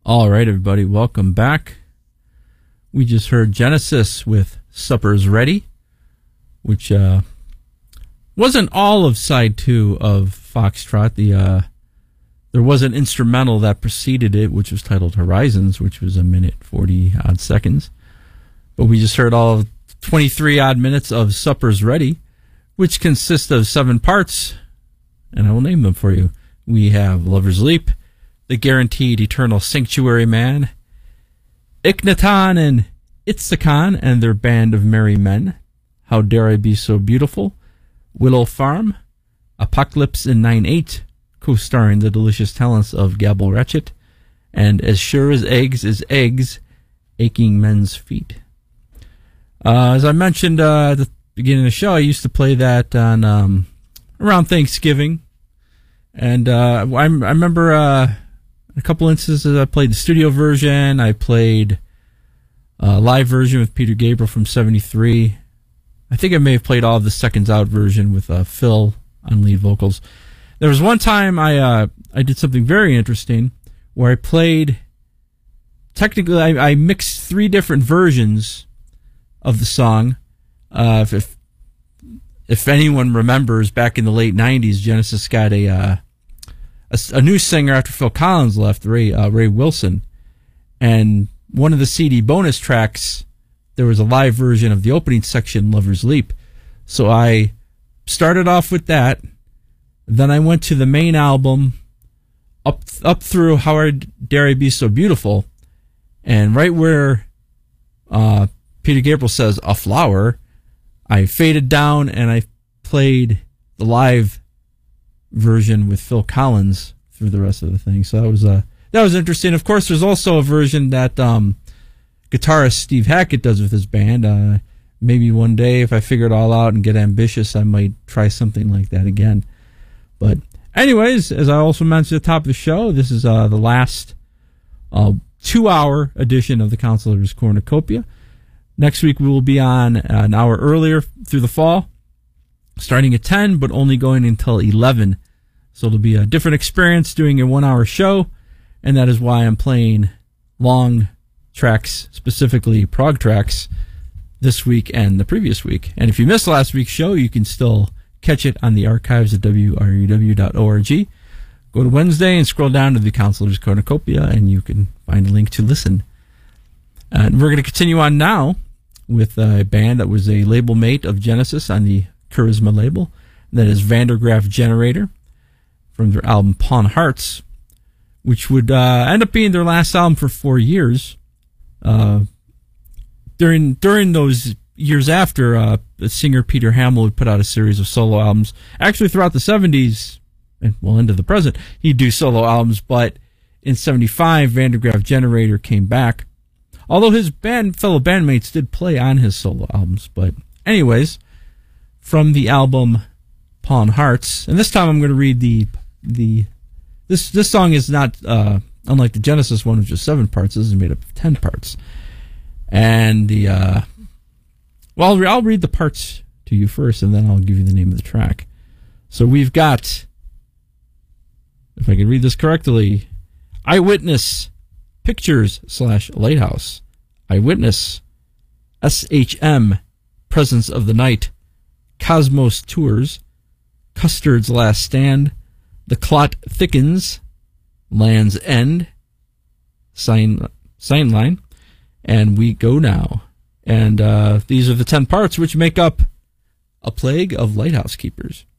All right, everybody, welcome back. We just heard Genesis with Supper's Ready, which wasn't all of side 2 of Foxtrot. There was an instrumental that preceded it, which was titled Horizons, which was 1:40 seconds. But we just heard all of 23 minutes of Supper's Ready, which consists of 7 parts, and I will name them for you. We have Lover's Leap, The Guaranteed Eternal Sanctuary Man, Iknaton and Itzakan and their band of merry men, How Dare I Be So Beautiful, Willow Farm, Apocalypse in 9/8, co-starring the delicious talents of Gabble Ratchet, and As Sure as Eggs is Eggs, Aching Men's Feet. As I mentioned at the beginning of the show, I used to play that on around Thanksgiving, and I remember a couple instances I played the studio version. I played a live version with Peter Gabriel from '73. I think I may have played all of the Seconds Out version with Phil on lead vocals. There was one time I did something very interesting where I played, technically I mixed 3 different versions of the song. If anyone remembers, back in the late 90s, Genesis got a new singer after Phil Collins left, Ray Wilson, and one of the CD bonus tracks, there was a live version of the opening section, Lover's Leap. So I started off with that, then I went to the main album, up through How Dare I Be So Beautiful, and right where Peter Gabriel says, a flower, I faded down and I played the live version with Phil Collins through the rest of the thing. So that was interesting. Of course, there's also a version that guitarist Steve Hackett does with his band. Maybe one day, if I figure it all out and get ambitious, I might try something like that again. But anyways, as I also mentioned at the top of the show, this is the last 2-hour edition of the Counselor's Cornucopia. Next week we will be on an hour earlier through the fall, starting at 10, but only going until 11. So it'll be a different experience doing a 1-hour show, and that is why I'm playing long tracks, specifically prog tracks, this week and the previous week. And if you missed last week's show, you can still catch it on the archives at wrew.org. Go to Wednesday and scroll down to the Counselor's Cornucopia, and you can find a link to listen. And we're going to continue on now with a band that was a label mate of Genesis on the Charisma label. That is Vandergraaf Generator from their album Pawn Hearts, which would end up being their last album for 4 years. During those years after, the singer Peter Hamill would put out a series of solo albums. Actually, throughout the 70s, and well into the present, he'd do solo albums, but in 75, Vandergraaf Generator came back. Although his fellow bandmates did play on his solo albums. But anyways, from the album Pawn Hearts, and this time I'm going to read this song is not, unlike the Genesis one, which is 7 parts, this is made up of 10 parts. And I'll read the parts to you first, and then I'll give you the name of the track. So we've got, if I can read this correctly, Eyewitness Pictures / Lighthouse, Eyewitness, SHM, Presence of the Night, Cosmos Tours, Custard's Last Stand, The Clot Thickens, Land's End, Sign Line, and We Go Now. And these are the 10 parts which make up A Plague of Lighthouse Keepers.